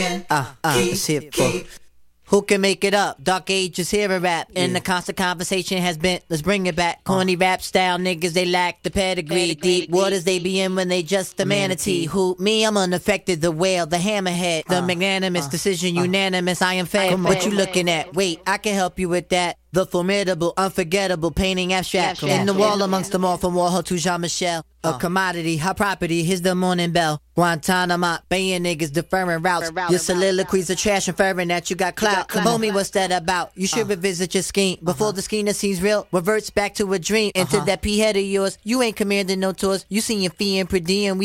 Let's hear it for who can make it up? Dark ages hear a rap, and the constant conversation has been, let's bring it back. Corny rap style niggas, they lack the pedigree. Deep waters they be in when they just a manatee. Who, me, I'm unaffected, the whale, the hammerhead, the magnanimous decision, unanimous, I am fed. What you looking at? Wait, I can help you with that. The formidable, unforgettable, painting abstract. In the wall amongst them all, from Warhol to Jean-Michel. A commodity, high property, here's the morning bell. Guantanamo, baying niggas deferring routes. Your soliloquies are trash, inferring that you got clout. Homie, what's that about? You should revisit your scheme. Before the scheme that seems real reverts back to a dream. Into that P-head of yours, you ain't commanding no tours. You seen your fee and per diem.